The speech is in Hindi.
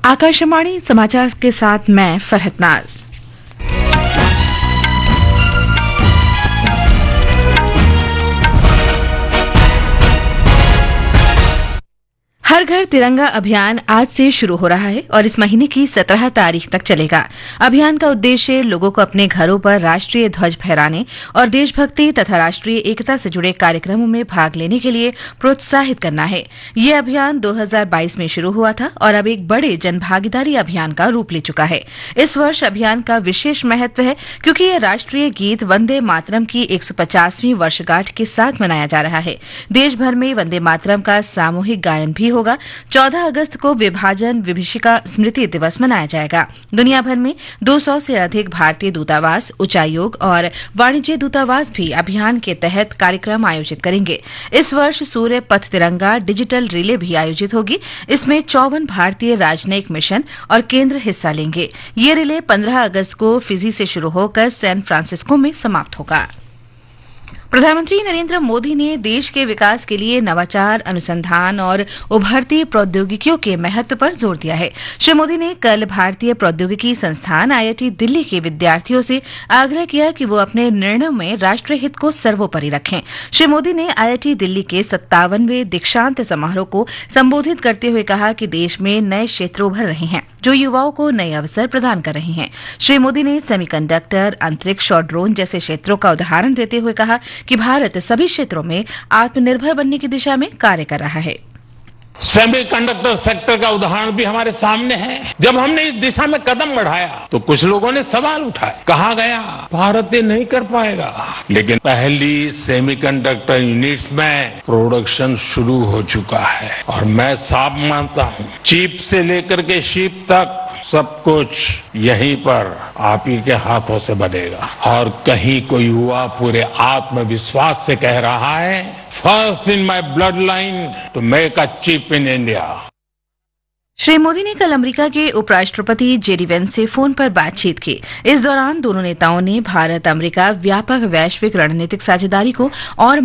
आकाशवाणी समाचार के साथ मैं फरहत नाज। हर घर तिरंगा अभियान आज से शुरू हो रहा है और इस महीने की 17 तारीख तक चलेगा। अभियान का उद्देश्य लोगों को अपने घरों पर राष्ट्रीय ध्वज फहराने और देशभक्ति तथा राष्ट्रीय एकता से जुड़े कार्यक्रमों में भाग लेने के लिए प्रोत्साहित करना है। यह अभियान 2022 में शुरू हुआ था और अब एक बड़े जनभागीदारी अभियान का रूप ले चुका है। इस वर्ष अभियान का विशेष महत्व है क्योंकि यह राष्ट्रीय गीत वंदे मातरम की 150वीं वर्षगांठ के साथ मनाया जा रहा है। देश भर में वंदे मातरम का सामूहिक गायन भी होगा। 14 अगस्त को विभाजन विभीषिका स्मृति दिवस मनाया जाएगा। दुनिया भर में 200 से अधिक भारतीय दूतावास, उच्चायोग और वाणिज्य दूतावास भी अभियान के तहत कार्यक्रम आयोजित करेंगे। इस वर्ष सूर्य पथ तिरंगा डिजिटल रिले भी आयोजित होगी। इसमें 54 भारतीय राजनयिक मिशन और केंद्र हिस्सा लेंगे। ये रिले 15 अगस्त को फिजी से शुरू होकर सैन फ्रांसिस्को में समाप्त होगा। प्रधानमंत्री नरेंद्र मोदी ने देश के विकास के लिए नवाचार, अनुसंधान और उभरती प्रौद्योगिकियों के महत्व पर जोर दिया है। श्री मोदी ने कल भारतीय प्रौद्योगिकी संस्थान IIT दिल्ली के विद्यार्थियों से आग्रह किया कि वो अपने निर्णयों में राष्ट्रीय हित को सर्वोपरि रखें। श्री मोदी ने IIT दिल्ली के 57वें दीक्षांत समारोह को संबोधित करते हुए कहा कि देश में नए क्षेत्र उभर रहे हैं जो युवाओं को नए अवसर प्रदान कर रहे हैं। श्री मोदी ने सेमीकंडक्टर, अंतरिक्ष और ड्रोन जैसे क्षेत्रों का उदाहरण देते हुए कहा कि भारत सभी क्षेत्रों में आत्मनिर्भर बनने की दिशा में कार्य कर रहा है। सेमीकंडक्टर सेक्टर का उदाहरण भी हमारे सामने है। जब हमने इस दिशा में कदम बढ़ाया तो कुछ लोगों ने सवाल उठाए, कहा गया भारत ये नहीं कर पाएगा, लेकिन पहली सेमीकंडक्टर यूनिट्स में प्रोडक्शन शुरू हो चुका है और मैं साफ मानता हूं चिप से लेकर के शिप तक सब कुछ यहीं पर आप ही के हाथों से बनेगा। और कहीं कोई युवा पूरे आत्मविश्वास से कह रहा है, first in my blood line to make a chip in India. Shri Modi ने कल अमेरिका के उपराष्ट्रपति जेडी वेंस से फोन पर बातचीत की। इस दौरान दोनों नेताओं ने भारत अमेरिका व्यापक वैश्विक रणनीतिक साझेदारी को और